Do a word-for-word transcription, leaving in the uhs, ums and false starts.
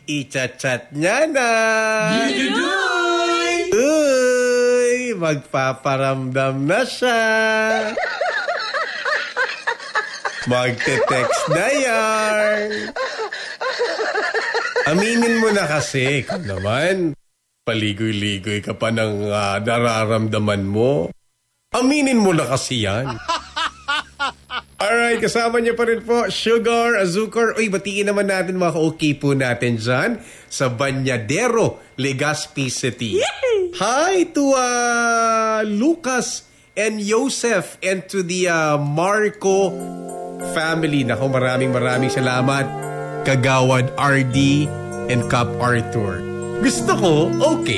I-chat-chat niya na. Dududuy! Uy, magpaparamdam na siya. Magte-text na yan. Aminin mo na kasi, kung naman, paligoy-ligoy ka pa ng uh, nararamdaman mo. Aminin mo na kasi yan. Alright, kasama niyo pa rin po, Sugar, Azúcar. Uy, batiin naman natin mga ka-okay po natin dyan sa Bañadero, Legazpi City. Yay! Hi to uh, Lucas and Joseph and to the uh, Marco family. Naku, maraming maraming salamat. Kagawad R D and Cap Arthur. Gusto ko, okay.